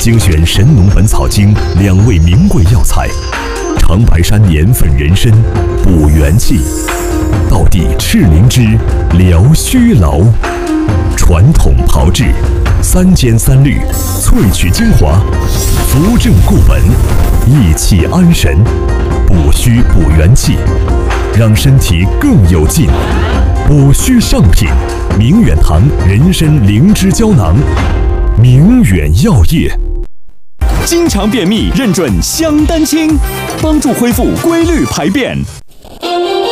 精选《神农本草经》2味名贵药材，长白山年份人参补元气，道地赤灵芝疗虚劳，传统炮制3煎3滤，萃取精华，扶正固本，益气安神，补虚补元气，让身体更有劲。补虚上品，明远堂人参灵芝胶囊，明远药业。 经常便秘，认准香丹清，帮助恢复规律排便。